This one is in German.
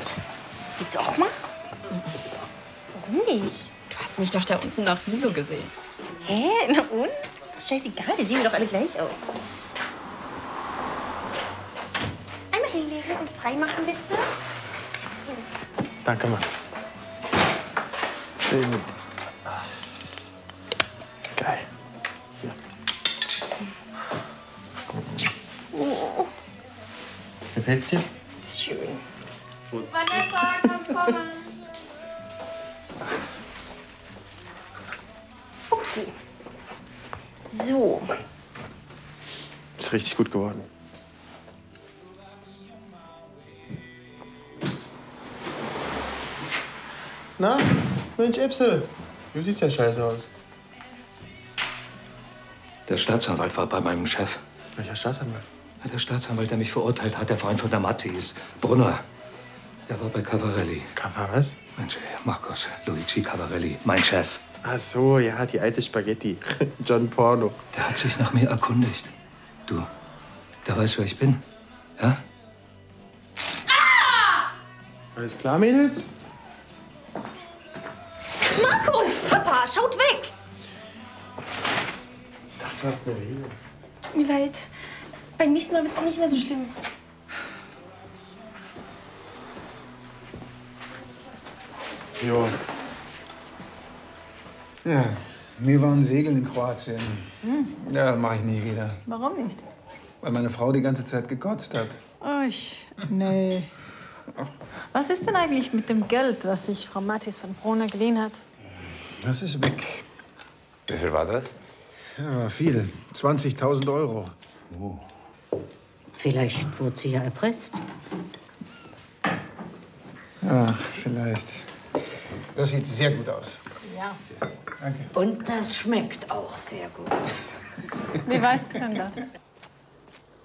mit. Willst du auch mal? Warum nicht? Du hast mich doch da unten noch nie so gesehen. Hä? Na und? Ist doch scheißegal, wir sehen doch alle gleich aus. Einmal hinlegen und freimachen, bitte. So. Danke, Mann. Schön mit. Geil. Ja. Oh. Gefällt's dir? Ist schön. Vanessa, kannst kommen. Okay. So. Ist richtig gut geworden. Na, Mensch, Ipsel. Du siehst ja scheiße aus. Der Staatsanwalt war bei meinem Chef. Welcher Staatsanwalt? Der Staatsanwalt, der mich verurteilt hat, der Freund von der Mattis, Brunner. Der war bei Cavarelli. Was? Mensch, Marcos, Luigi Cavarelli, mein Chef. Ach so, ja, die alte Spaghetti. John Porno. Der hat sich nach mir erkundigt. Du, der weiß, wer ich bin. Ja? Alles klar, Mädels? Markus! Papa, schaut weg! Ich dachte, du hast eine Rede. Tut mir leid. Beim nächsten Mal wird's auch nicht mehr so schlimm. Jo. Ja, wir waren segeln in Kroatien. Ja, mache ich nie wieder. Warum nicht? Weil meine Frau die ganze Zeit gekotzt hat. Nee. Was ist denn eigentlich mit dem Geld, was sich Frau Mattis von Brunner geliehen hat? Das ist weg. Wie viel war das? Ja, war viel. 20.000 €. Oh. Vielleicht wurde sie ja erpresst. Ja, vielleicht. Das sieht sehr gut aus. Ja. Danke. Und das schmeckt auch sehr gut. Wie weißt du denn das?